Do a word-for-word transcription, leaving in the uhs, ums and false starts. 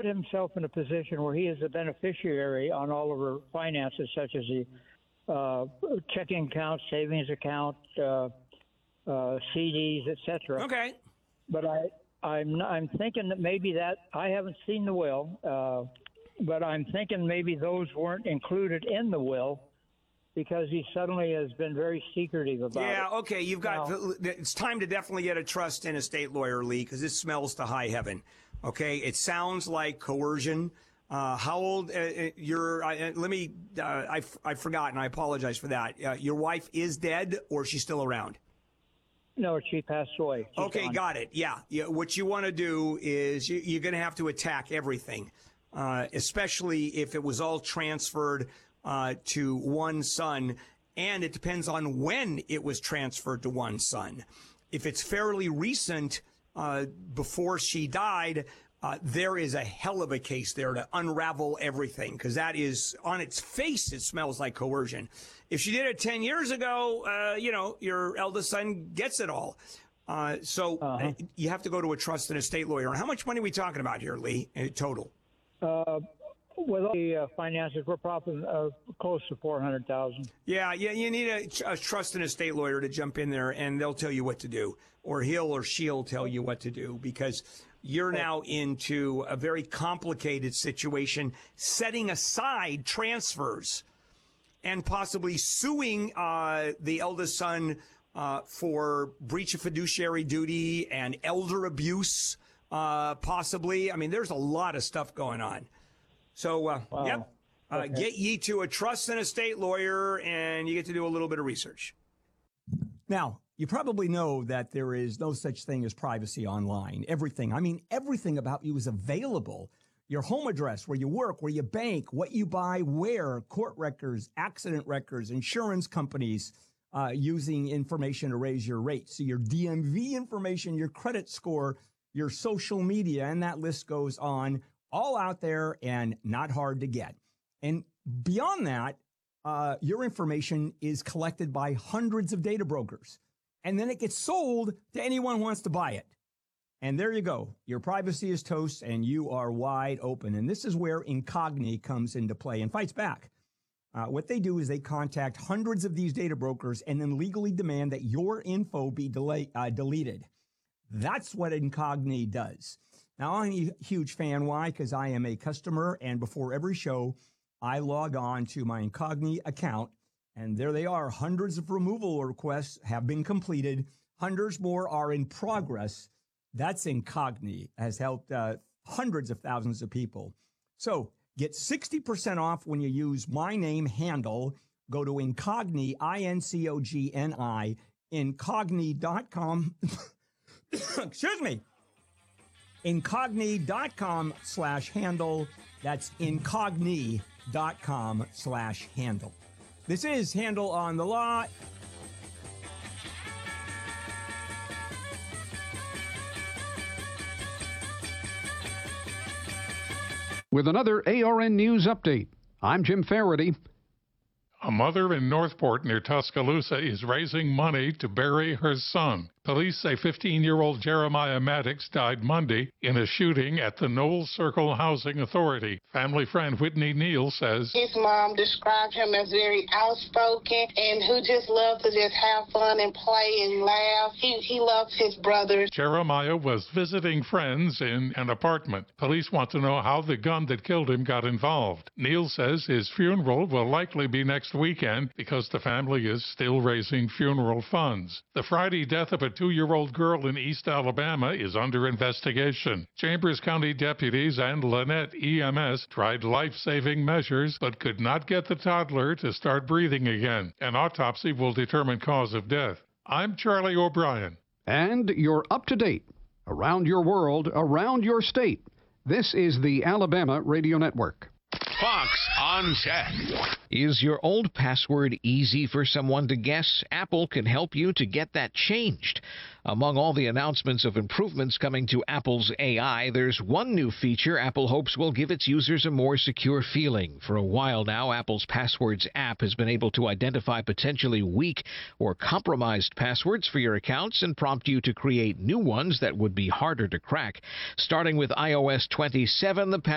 himself in a position where he is a beneficiary on all of her finances, such as the uh, checking account, savings account, uh, uh, C Ds, et cetera. Okay. But I, I'm, I'm thinking that maybe that I haven't seen the will, uh, but I'm thinking maybe those weren't included in the will, because he suddenly has been very secretive about yeah, it. Yeah, okay, you've got, now, it's time to definitely get a trust and estate lawyer, Lee, because this smells to high heaven. Okay, it sounds like coercion. Uh, how old, uh, you're, uh, let me, uh, I, I forgot, and I apologize for that. Uh, your wife is dead, or is she still around? No, she passed away. She's okay, gone. got it. Yeah, yeah. What you want to do is you, you're going to have to attack everything, uh, especially if it was all transferred Uh, to one son, and it depends on when it was transferred to one son. If it's fairly recent, uh, before she died, uh, there is a hell of a case there to unravel everything, because that is, on its face, it smells like coercion. If she did it ten years ago, uh, you know, your eldest son gets it all. Uh, so uh-huh. uh, you have to go to a trust and estate lawyer. And how much money are we talking about here, Lee, in total? Uh, With all the uh, finances, we're probably uh, close to four hundred thousand. Yeah, yeah, you need a, a trust and estate lawyer to jump in there, and they'll tell you what to do, or he'll or she'll tell you what to do, because you're now into a very complicated situation, setting aside transfers and possibly suing uh, the eldest son uh, for breach of fiduciary duty and elder abuse, uh, possibly. I mean, there's a lot of stuff going on. So, uh, wow. yep, uh, okay. get ye to a trust and estate lawyer, and you get to do a little bit of research. Now, you probably know that there is no such thing as privacy online. Everything, I mean, everything about you is available. Your home address, where you work, where you bank, what you buy, where, court records, accident records, insurance companies uh, using information to raise your rates. So your D M V information, your credit score, your social media, and that list goes on. All out there and not hard to get. And beyond that, uh, your information is collected by hundreds of data brokers. And then it gets sold to anyone who wants to buy it. And there you go. Your privacy is toast and you are wide open. And this is where Incogni comes into play and fights back. Uh, what they do is they contact hundreds of these data brokers and then legally demand that your info be delay, uh, deleted. That's what Incogni does. Now, I'm a huge fan. Why? Because I am a customer, and before every show, I log on to my Incogni account, and there they are. Hundreds of removal requests have been completed. Hundreds more are in progress. That's Incogni, has helped uh, hundreds of thousands of people. So get sixty percent off when you use my name handle. Go to Incogni, I N C O G N I, incogni dot com. Excuse me. Incogni.com slash handle. That's incogni.com slash handle. This is Handle on the Law. With another A R N News update, I'm Jim Faraday. A mother in Northport near Tuscaloosa is raising money to bury her son. Police say fifteen-year-old Jeremiah Maddox died Monday in a shooting at the Knowles Circle Housing Authority. Family friend Whitney Neal says his mom described him as very outspoken and who just loved to just have fun and play and laugh. He, he loves his brothers. Jeremiah was visiting friends in an apartment. Police want to know how the gun that killed him got involved. Neal says his funeral will likely be next weekend because the family is still raising funeral funds. The Friday death of a two-year-old girl in East Alabama is under investigation. Chambers County deputies and Lynette E M S tried life-saving measures but could not get the toddler to start breathing again. An autopsy will determine cause of death. I'm Charlie O'Brien. And you're up to date. Around your world, around your state. This is the Alabama Radio Network. Fox on Tech. Is your old password easy for someone to guess? Apple can help you to get that changed. Among all the announcements of improvements coming to Apple's A I, there's one new feature Apple hopes will give its users a more secure feeling. For a while now, Apple's Passwords app has been able to identify potentially weak or compromised passwords for your accounts and prompt you to create new ones that would be harder to crack. Starting with i O S twenty-seven, the